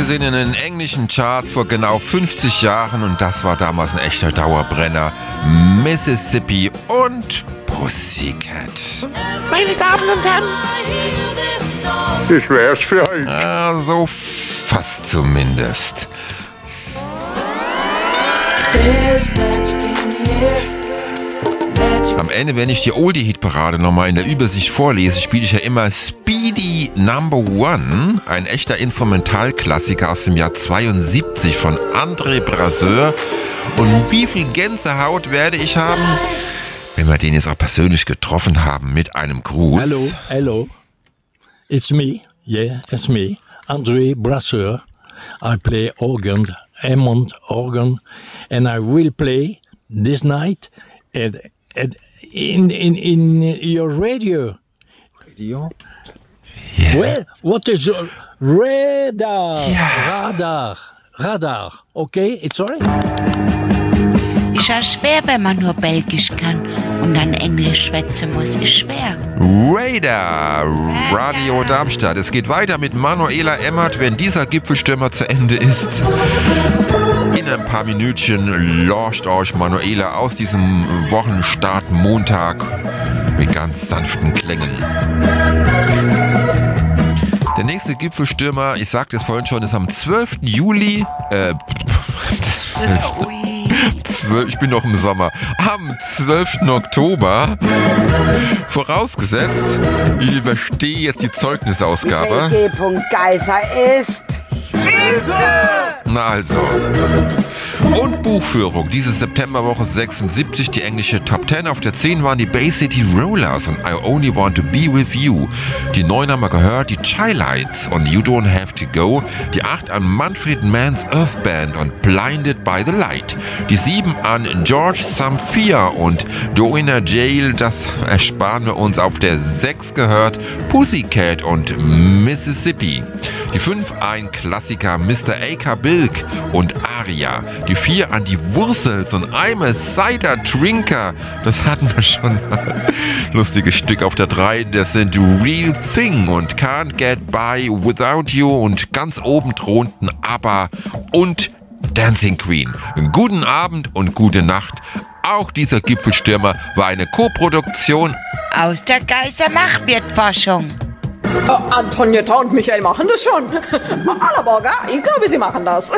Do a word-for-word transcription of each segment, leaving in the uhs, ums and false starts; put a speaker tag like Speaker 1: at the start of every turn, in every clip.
Speaker 1: sind in den englischen Charts vor genau fünfzig Jahren und das war damals ein echter Dauerbrenner. Mississippi und Pussycat.
Speaker 2: Meine Damen und Herren,
Speaker 3: ich wär's für euch.
Speaker 1: Ah, so fast zumindest. Am Ende, wenn ich die Oldie-Hit-Parade nochmal in der Übersicht vorlese, spiele ich ja immer Speedy Number One, ein echter Instrumentalklassiker aus dem Jahr zweiundsiebzig von André Brasseur. Und wie viel Gänsehaut werde ich haben, wenn wir den jetzt auch persönlich getroffen haben mit einem Gruß?
Speaker 4: Hello, hello. It's me. Yeah, it's me. André Brasseur. I play organ, Hammond organ, and I will play this night at, at in in in your radio. Radio?
Speaker 1: Yeah.
Speaker 4: Well, what is your radar?
Speaker 1: Yeah.
Speaker 4: Radar, radar. Okay, it's sorry.
Speaker 5: Ist ja schwer, wenn man nur Belgisch kann und dann Englisch schwätzen muss. Ist schwer.
Speaker 1: Radar, Radio Darmstadt. Es geht weiter mit Manuela Emmert, wenn dieser Gipfelstürmer zu Ende ist. In ein paar Minütchen lauscht euch Manuela aus diesem Wochenstart Montag mit ganz sanften Klängen. Der nächste Gipfelstürmer, ich sagte es vorhin schon, ist am zwölften Juli. Äh, Ich bin noch im Sommer. Am zwölften Oktober. Vorausgesetzt, ich überstehe jetzt die Zeugnisausgabe.
Speaker 6: Michael G. Geiser ist Hilfe!
Speaker 1: Na also. Und Buchführung. Diese Septemberwoche sechsundsiebzig, die englische Top zehn. Auf der zehn waren die Bay City Rollers und I Only Want to Be With You. Die neun haben wir gehört, die Chi-Lights und You Don't Have to Go. Die acht an Manfred Mann's Earth Band und Blinded by the Light. Die sieben an George Samphia und Doina Jail. Das ersparen wir uns. Auf der sechs gehört Pussycat und Mississippi. Die fünf ein Klassiker Mister Aker Bilk und Aria. Die vier an die Wursels und I'm a Cider Drinker. Das hatten wir schon. Lustiges Stück. Auf der drei, das sind Real Thing und Can't Get By Without You und ganz oben thronten ABBA und Dancing Queen. Guten Abend und gute Nacht. Auch dieser Gipfelstürmer war eine Koproduktion
Speaker 5: Aus der Geiser-Machwirtforschung.
Speaker 7: Oh, Antonietta und Michael machen das schon. Allerborger, ich glaube, sie machen das.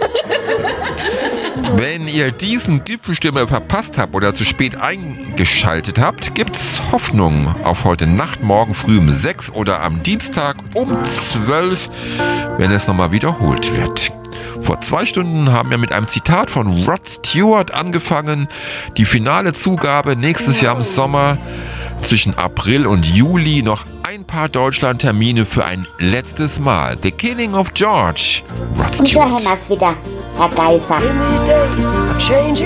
Speaker 1: Wenn ihr diesen Gipfelstürmer verpasst habt oder zu spät eingeschaltet habt, gibt's Hoffnung auf heute Nacht, morgen früh um sechs oder am Dienstag um zwölf, wenn es nochmal wiederholt wird. Vor zwei Stunden haben wir mit einem Zitat von Rod Stewart angefangen. Die finale Zugabe nächstes Jahr im Sommer. Zwischen April und Juli noch ein paar Deutschland-Termine für ein letztes Mal. The Killing of George. Rod
Speaker 6: Und so
Speaker 1: Stewart.
Speaker 6: haben wir's wieder, Herr Geiser.